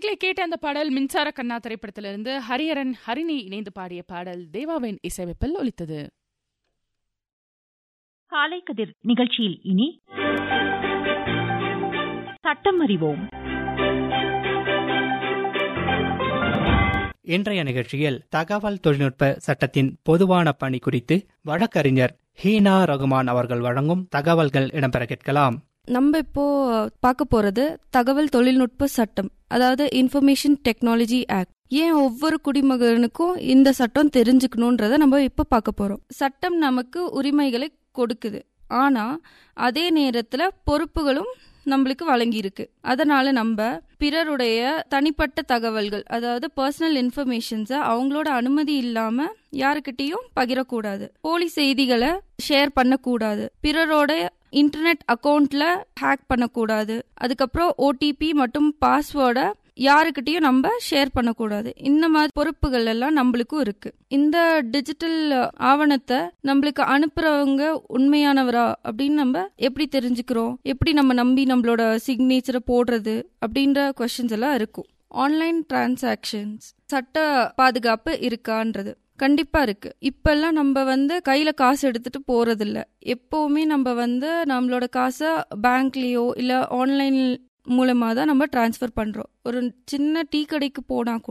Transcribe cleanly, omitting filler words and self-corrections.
நேர்களை கேட்ட அந்த பாடல் மின்சார கண்ணா திரைப்படத்திலிருந்து ஹரிஹரன் ஹரிணி இணைந்து பாடிய பாடல் தேவாவின் இசையமைப்பில் ஒலித்தது. காலை கதிர் நிகழ்ச்சியில் இனி சட்டம் அறிவோம். இன்றைய நிகழ்ச்சியில் தகவல் தொழில்நுட்ப சட்டத்தின் பொதுவான பணி குறித்து வழக்கறிஞர் ஹீனா ரகுமான் அவர்கள் வழங்கும் தகவல்கள் இடம்பெற கேட்கலாம். நம்ம இப்போ பார்க்க போறது தகவல் தொழில்நுட்ப சட்டம், அதாவது இன்ஃபர்மேஷன் டெக்னாலஜி ஆக்ட். ஏன் ஒவ்வொரு குடிமகனுக்கும் இந்த சட்டம் தெரிஞ்சுக்கணும்ன்றத நம்ம இப்போ பார்க்க போறோம். சட்டம் நமக்கு உரிமைகளை கொடுக்குது, ஆனா அதே நேரத்துல பொறுப்புகளும் நம்மளுக்கு வழங்கி இருக்கு. அதனால நம்ம பிறருடைய தனிப்பட்ட தகவல்கள், அதாவது பர்சனல் இன்ஃபர்மேஷன்ஸை அவங்களோட அனுமதி இல்லாம யாருக்கிட்டையும் பகிரக்கூடாது. போலி செய்திகளை ஷேர் பண்ணக்கூடாது, பிறரோட இன்டர்நெட் அக்கௌண்ட்ல ஹேக் பண்ணக்கூடாது, அதுக்கப்புறம் ஓடிபி மற்றும் பாஸ்வேர்டை யாருக்கிட்டையும் நம்ம ஷேர் பண்ணக்கூடாது. இந்த மாதிரி பொறுப்புகள் எல்லாம் நம்மளுக்கும் இருக்கு. இந்த டிஜிட்டல் ஆவணத்தை நம்மளுக்கு அனுப்புறவங்க உண்மையானவரா அப்படின்னு நம்ம எப்படி தெரிஞ்சுக்கிறோம், எப்படி நம்ம நம்பி நம்மளோட சிக்னேச்சரை போடுறது அப்படின்ற கொஸ்டின்ஸ் எல்லாம் இருக்கும். ஆன்லைன் டிரான்சாக்ஷன்ஸ் சட்ட பாதுகாப்பு இருக்கான்றது கண்டிப்பா இருக்கு. இப்பெல்லாம் நம்ம கையில காசு எடுத்துட்டு போறது இல்ல. எப்பவுமே நம்ம நம்மளோட காசை பேங்க்லயோ இல்ல ஆன்லைன் மூலமா தான் நம்ம டிரான்ஸ்ஃபர் பண்றோம். ஒரு சின்ன டீ கடைக்கு போனா கூட